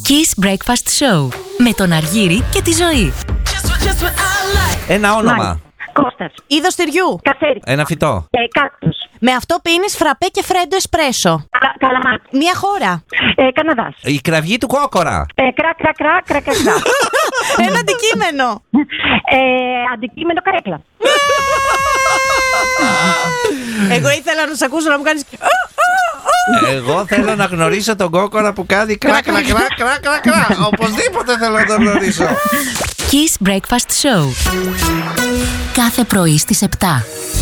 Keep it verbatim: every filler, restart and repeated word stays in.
Kiss Breakfast Show με τον Αργύρη και τη Ζωή. Ένα όνομα. Κώστας. Είδος τυριού. Καστέρι. Ένα φυτό. Ε, κάκτους. Με αυτό πίνεις φραπέ και φρέντο εσπρέσο. Καλα, καλαμάτι. Μια χώρα. Ε, Καναδάς. Η κραυγή του κόκορα. Ε, κρά, κρά, κρά, κρά, κρά, κρά. Ένα αντικείμενο. ε, αντικείμενο καρέκλα. Εγώ ήθελα να σε ακούσω να μου κάνεις. Εγώ θέλω να γνωρίσω τον κόκορα που κάνει κρά κρά κρά κρά κρά κρά. Οπωσδήποτε θέλω να τον γνωρίσω. Kiss Breakfast Show. Κάθε πρωί στις επτά.